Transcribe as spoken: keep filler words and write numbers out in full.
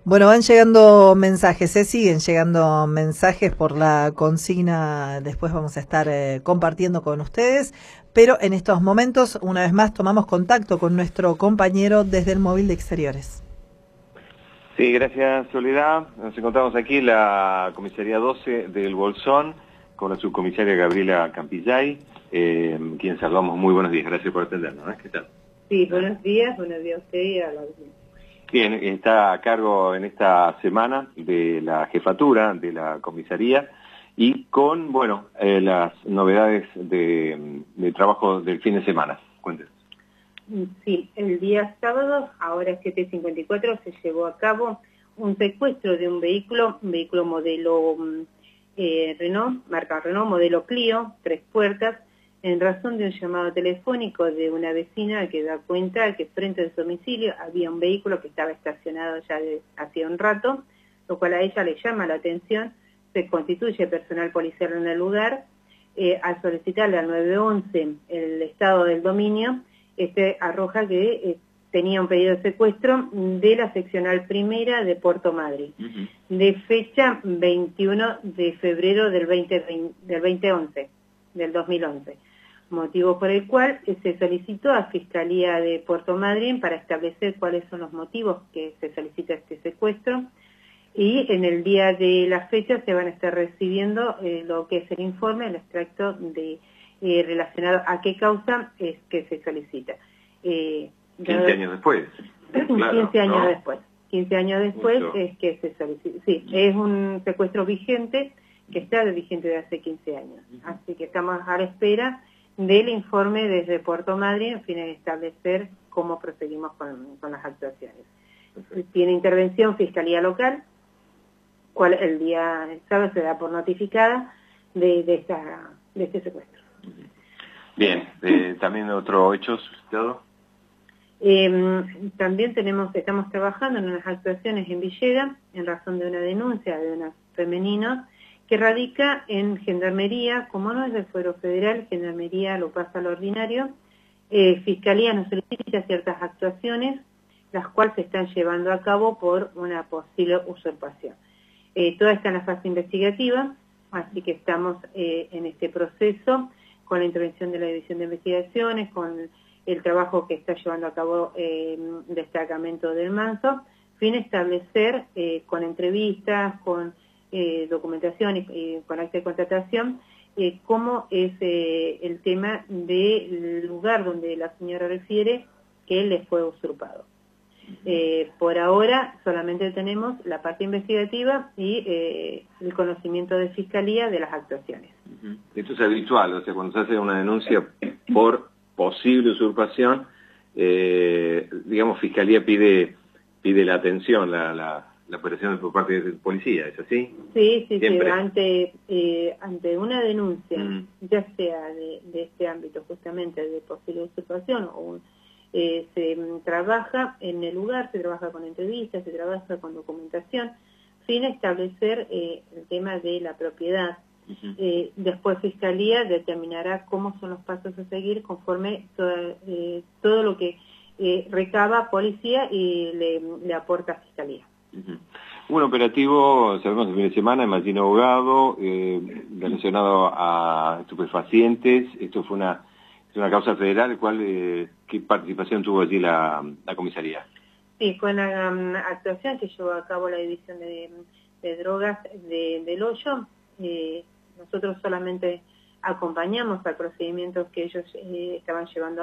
Bueno, van llegando mensajes, se ¿eh? siguen llegando mensajes por la consigna, después vamos a estar eh, compartiendo con ustedes, pero en estos momentos, una vez más, tomamos contacto con nuestro compañero desde el móvil de Exteriores. Sí, gracias Soledad. Nos encontramos aquí en la comisaría doce del Bolsón con la subcomisaria Gabriela Campillay, eh, quien saludamos. Muy buenos días, gracias por atendernos. ¿eh? ¿Qué tal? Sí, buenos días, buenos días a usted y a la audiencia. Bien, está a cargo en esta semana de la jefatura de la comisaría y con, bueno, eh, las novedades de, de trabajo del fin de semana. Cuéntenos. Sí, el día sábado, ahora siete cincuenta y cuatro, se llevó a cabo un secuestro de un vehículo, un vehículo modelo eh, Renault, marca Renault, modelo Clio, tres puertas, en razón de un llamado telefónico de una vecina que da cuenta que frente a su domicilio había un vehículo que estaba estacionado ya de, hacía un rato, lo cual a ella le llama la atención, se constituye personal policial en el lugar, eh, al solicitarle al nueve once el estado del dominio, este arroja que eh, tenía un pedido de secuestro de la seccional primera de Puerto Madryn, uh-huh. de fecha veintiuno de febrero del, veinte, del veinte once, del dos mil once. Motivo por el cual se solicitó a Fiscalía de Puerto Madryn para establecer cuáles son los motivos que se solicita este secuestro, y en el día de la fecha se van a estar recibiendo eh, lo que es el informe, el extracto de eh, relacionado a qué causa es que se solicita. Eh, quince años después. Claro, quince años ¿no? después. quince años después Mucho. Es que se solicita. Sí, es un secuestro vigente que está vigente de hace quince años. Así que estamos a la espera del informe desde Puerto Madryn, a fin de establecer cómo proseguimos con, con las actuaciones. Perfecto. Tiene intervención Fiscalía Local, cual el día sábado se da por notificada de, de, esta, de este secuestro. Bien, eh, también otro hecho suscitado. Eh, también tenemos, estamos trabajando en unas actuaciones en Villeda, en razón de una denuncia de unos femeninos, que radica en Gendarmería, como no es del Fuero Federal, Gendarmería lo pasa al ordinario, eh, Fiscalía nos solicita ciertas actuaciones, las cuales se están llevando a cabo por una posible usurpación. Eh, toda está en la fase investigativa, así que estamos eh, en este proceso con la intervención de la División de Investigaciones, con el trabajo que está llevando a cabo eh, el destacamento del Manso, fin de establecer eh, con entrevistas, con eh, documentación y, y con acta de contratación, eh, cómo es eh, el tema del lugar donde la señora refiere que él le fue usurpado. Eh, por ahora solamente tenemos la parte investigativa y eh, el conocimiento de Fiscalía de las actuaciones. Esto es habitual, o sea, cuando se hace una denuncia por posible usurpación, eh, digamos, Fiscalía pide pide la atención, la, la, la operación por parte del policía, ¿es así? Sí, sí, Siempre. sí, ante, eh, ante una denuncia, mm. ya sea de, de este ámbito justamente de posible usurpación o un Eh, se trabaja en el lugar, se trabaja con entrevistas, se trabaja con documentación, sin establecer eh, el tema de la propiedad. Uh-huh. eh, después Fiscalía determinará cómo son los pasos a seguir conforme toda, eh, todo lo que eh, recaba Policía y le, le aporta Fiscalía. Uh-huh. Un operativo, sabemos, el fin de semana en Martín Abogado, eh, relacionado a estupefacientes. Esto fue una Es una causa federal, ¿cuál, eh, ¿qué participación tuvo allí la, la comisaría? Sí, fue una um, actuación que llevó a cabo la División de, de Drogas de, del Hoyo. Eh, nosotros solamente acompañamos al procedimiento que ellos eh, estaban llevando a